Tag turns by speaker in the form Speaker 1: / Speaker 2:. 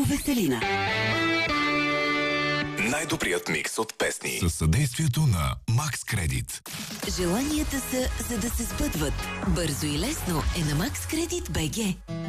Speaker 1: Веселина.
Speaker 2: Най-добрият микс от песни.
Speaker 3: Със съдействието на Max Credit.
Speaker 1: Желанията са, за да се сбъдват. Бързо и лесно е на Max Credit BG.